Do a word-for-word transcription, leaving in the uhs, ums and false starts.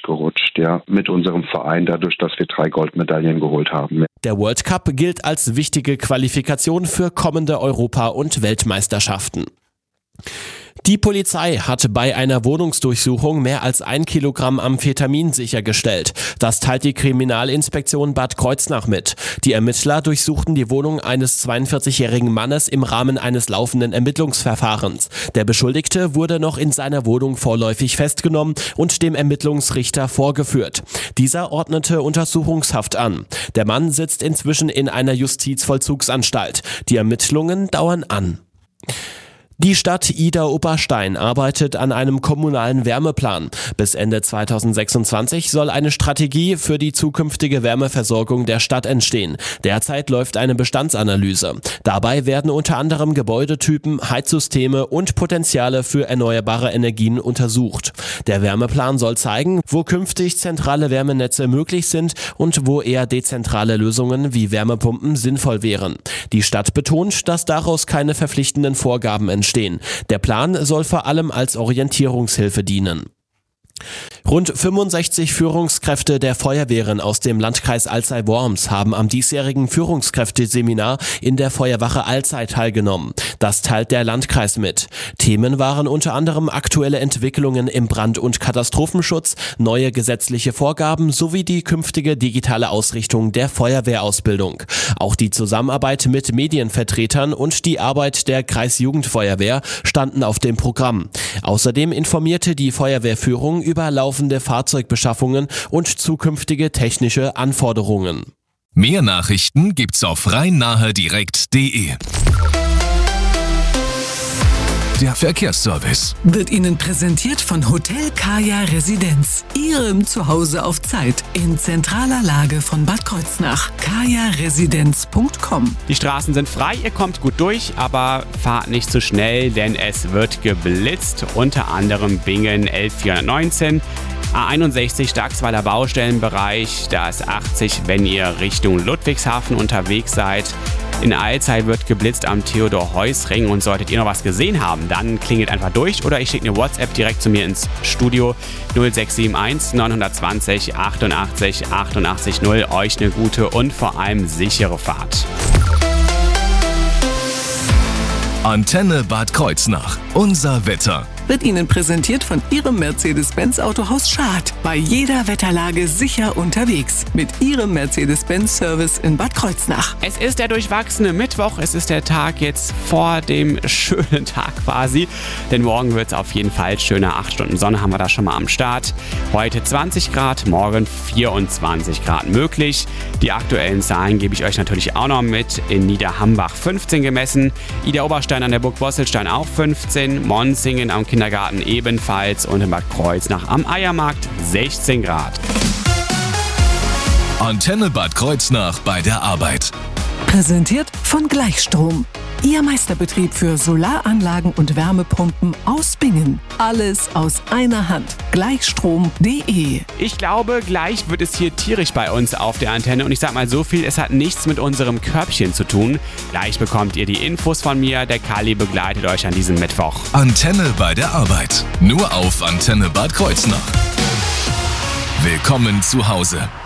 durchgerutscht, ja, mit unserem Verein, dadurch, dass wir drei Goldmedaillen geholt haben. Der World Cup gilt als wichtige Qualifikation für kommende Europa- und Weltmeisterschaften. Die Polizei hat bei einer Wohnungsdurchsuchung mehr als ein Kilogramm Amphetamin sichergestellt. Das teilt die Kriminalinspektion Bad Kreuznach mit. Die Ermittler durchsuchten die Wohnung eines zweiundvierzigjährigen Mannes im Rahmen eines laufenden Ermittlungsverfahrens. Der Beschuldigte wurde noch in seiner Wohnung vorläufig festgenommen und dem Ermittlungsrichter vorgeführt. Dieser ordnete Untersuchungshaft an. Der Mann sitzt inzwischen in einer Justizvollzugsanstalt. Die Ermittlungen dauern an. Die Stadt Idar-Oberstein arbeitet an einem kommunalen Wärmeplan. Bis Ende zweitausendsechsundzwanzig soll eine Strategie für die zukünftige Wärmeversorgung der Stadt entstehen. Derzeit läuft eine Bestandsanalyse. Dabei werden unter anderem Gebäudetypen, Heizsysteme und Potenziale für erneuerbare Energien untersucht. Der Wärmeplan soll zeigen, wo künftig zentrale Wärmenetze möglich sind und wo eher dezentrale Lösungen wie Wärmepumpen sinnvoll wären. Die Stadt betont, dass daraus keine verpflichtenden Vorgaben entstehen. Der Plan soll vor allem als Orientierungshilfe dienen. Rund fünfundsechzig Führungskräfte der Feuerwehren aus dem Landkreis Alzey-Worms haben am diesjährigen Führungskräfteseminar in der Feuerwache Alzey teilgenommen. Das teilt der Landkreis mit. Themen waren unter anderem aktuelle Entwicklungen im Brand- und Katastrophenschutz, neue gesetzliche Vorgaben sowie die künftige digitale Ausrichtung der Feuerwehrausbildung. Auch die Zusammenarbeit mit Medienvertretern und die Arbeit der Kreisjugendfeuerwehr standen auf dem Programm. Außerdem informierte die Feuerwehrführung über laufende Fahrzeugbeschaffungen und zukünftige technische Anforderungen. Mehr Nachrichten gibt's auf rhein-nahe-direkt punkt de. Der Verkehrsservice wird Ihnen präsentiert von Hotel Kaya Residenz, Ihrem Zuhause auf Zeit, in zentraler Lage von Bad Kreuznach. kaya residenz punkt com. Die Straßen sind frei, ihr kommt gut durch, aber fahrt nicht zu schnell, denn es wird geblitzt. Unter anderem Bingen elf vierhundertneunzehn, A einundsechzig Starksweiler Baustellenbereich, da ist achtzig, wenn ihr Richtung Ludwigshafen unterwegs seid. In Alzey wird geblitzt am Theodor-Heuss-Ring und solltet ihr noch was gesehen haben, dann klingelt einfach durch oder ich schicke eine WhatsApp direkt zu mir ins Studio null sechs sieben eins neun zwei null achtundachtzig achtundachtzig null. Euch eine gute und vor allem sichere Fahrt. Antenne Bad Kreuznach. Unser Wetter. Wird Ihnen präsentiert von Ihrem Mercedes-Benz Autohaus Schad. Bei jeder Wetterlage sicher unterwegs. Mit Ihrem Mercedes-Benz-Service in Bad Kreuznach. Es ist der durchwachsene Mittwoch. Es ist der Tag jetzt vor dem schönen Tag quasi. Denn morgen wird es auf jeden Fall schöner. Acht Stunden Sonne haben wir da schon mal am Start. Heute zwanzig Grad, morgen vierundzwanzig Grad möglich. Die aktuellen Zahlen gebe ich euch natürlich auch noch mit. In Niederhambach fünfzehn gemessen. Idar-Oberstein an der Burg Bosselstein auch fünfzehn. Monsingen am Kindergarten ebenfalls und in Bad Kreuznach am Eiermarkt sechzehn Grad. Antenne Bad Kreuznach bei der Arbeit. Präsentiert von Gleichstrom. Ihr Meisterbetrieb für Solaranlagen und Wärmepumpen aus Bingen. Alles aus einer Hand. Gleichstrom punkt de. Ich glaube, gleich wird es hier tierisch bei uns auf der Antenne. Und ich sag mal so viel, es hat nichts mit unserem Körbchen zu tun. Gleich bekommt ihr die Infos von mir. Der Kali begleitet euch an diesem Mittwoch. Antenne bei der Arbeit. Nur auf Antenne Bad Kreuznach. Willkommen zu Hause.